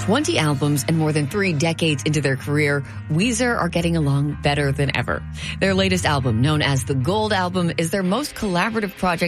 20 albums and more than 3 decades into their career, Weezer are getting along better than ever. Their latest album, known as the Gold Album, is their most collaborative project